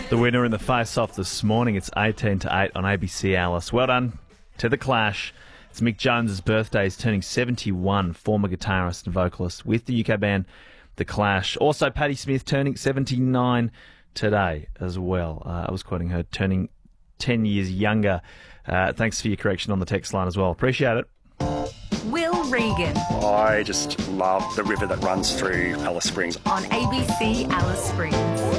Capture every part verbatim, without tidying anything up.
The winner in the face-off this morning, it's eighteen to eight on A B C Alice. Well done to The Clash. It's Mick Jones's birthday. He's turning seventy-one, former guitarist and vocalist with the U K band The Clash. Also, Patti Smith turning seventy-nine today as well. Uh, I was quoting her, turning ten years younger. Uh, thanks for your correction on the text line as well. Appreciate it. Will Regan I just love the river that runs through Alice Springs. on A B C Alice Springs.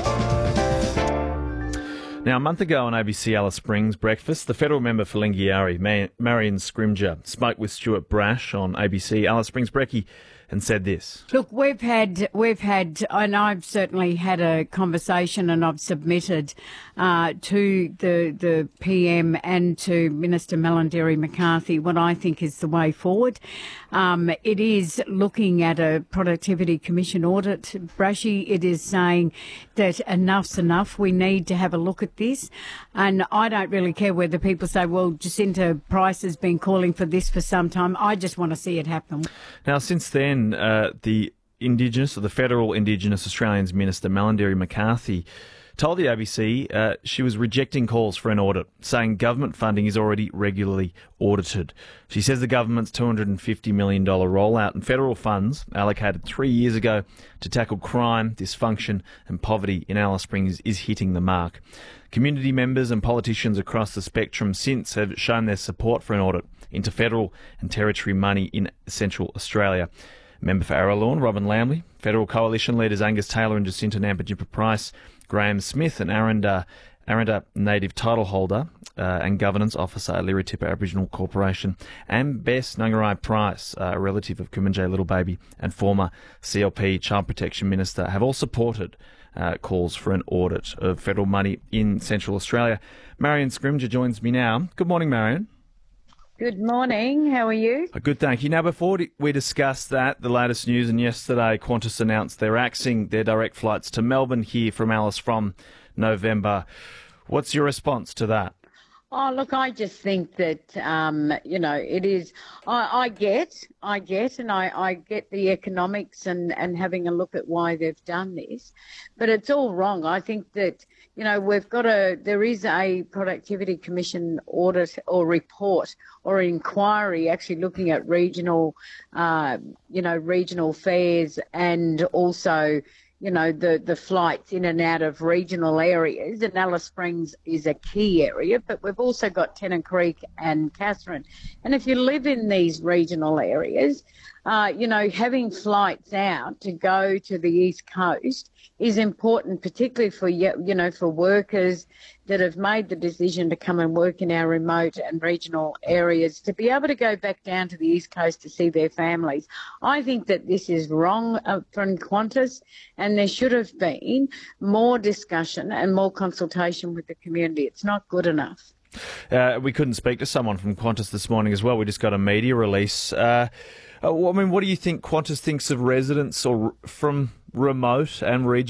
Now, a month ago on A B C Alice Springs Breakfast, the federal member for Lingiari, Ma- Marion Scrimger, spoke with Stuart Brash on A B C Alice Springs Brekkie and said this. Look, we've had, we've had, and I've certainly had a conversation, and I've submitted uh, to the the P M and to Minister Melandiri McCarthy what I think is the way forward. Um, it is looking at a productivity commission audit, Brashy. It is saying that enough's enough. We need to have a look at this, and I don't really care whether people say, well, Jacinta Price has been calling for this for some time. I just want to see it happen. Now, since then, uh, the Indigenous, or the Federal Indigenous Australians Minister, Melandiri McCarthy, told the A B C uh, she was rejecting calls for an audit, saying government funding is already regularly audited. She says the government's two hundred fifty million dollars rollout in federal funds allocated three years ago to tackle crime, dysfunction and poverty in Alice Springs is hitting the mark. Community members and politicians across the spectrum since have shown their support for an audit into federal and territory money in Central Australia. Member for Arrowlawn, Robin Lamley, federal coalition leaders Angus Taylor and Jacinta Nampijinpa Price, Graham Smith, and Aranda, Aranda native title holder uh, and governance officer at Liritipa Aboriginal Corporation, and Bess Nungarai Price, uh, a relative of Kumanjay Little Baby and former C L P Child Protection Minister, have all supported uh, calls for an audit of federal money in Central Australia. Marion Scrimger joins me now. Good morning, Marion. Good morning. How are you? Good, thank you. Now, before we discuss that, the latest news, and yesterday Qantas announced they're axing their direct flights to Melbourne here from Alice from November. What's your response to that? Oh, look, I just think that, um, you know, it is, I, I get, I get, and I, I get the economics and, and having a look at why they've done this, but it's all wrong. I think that, you know, we've got a, there is a Productivity Commission audit or report or inquiry actually looking at regional, uh, you know, regional fares and also, you know, the, the flights in and out of regional areas, and Alice Springs is a key area, but we've also got Tennant Creek and Katherine. And if you live in these regional areas, uh, you know, having flights out to go to the East Coast is important, particularly for, you know, for workers that have made the decision to come and work in our remote and regional areas, to be able to go back down to the East Coast to see their families. I think that this is wrong uh, from Qantas, and there should have been more discussion and more consultation with the community. It's not good enough. Uh, we couldn't speak to someone from Qantas this morning as well. We just got a media release. Uh, I mean, what do you think Qantas thinks of residents or from remote and regional